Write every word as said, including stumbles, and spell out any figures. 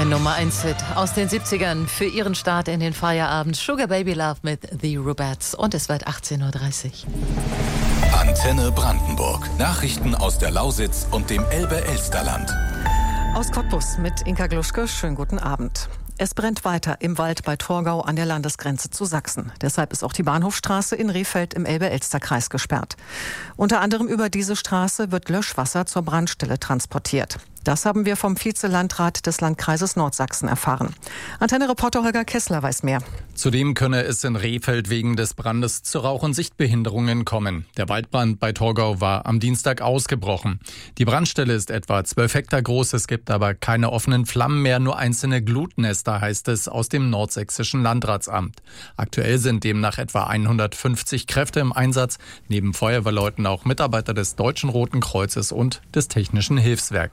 Ein Nummer eins Hit aus den siebzigern für ihren Start in den Feierabend. Sugar Baby Love mit The Rubettes. Und es wird achtzehn Uhr dreißig. Antenne Brandenburg. Nachrichten aus der Lausitz und dem Elbe-Elsterland. Aus Cottbus mit Inka Gluschke. Schönen guten Abend. Es brennt weiter im Wald bei Torgau an der Landesgrenze zu Sachsen. Deshalb ist auch die Bahnhofstraße in Rehfeld im Elbe-Elster-Kreis gesperrt. Unter anderem über diese Straße wird Löschwasser zur Brandstelle transportiert. Das haben wir vom Vizelandrat des Landkreises Nordsachsen erfahren. Antenne-Reporter Holger Kessler weiß mehr. Zudem könne es in Rehfeld wegen des Brandes zu Rauch- und Sichtbehinderungen kommen. Der Waldbrand bei Torgau war am Dienstag ausgebrochen. Die Brandstelle ist etwa zwölf Hektar groß, es gibt aber keine offenen Flammen mehr, nur einzelne Glutnester, heißt es aus dem nordsächsischen Landratsamt. Aktuell sind demnach etwa hundertfünfzig Kräfte im Einsatz, neben Feuerwehrleuten auch Mitarbeiter des Deutschen Roten Kreuzes und des Technischen Hilfswerks.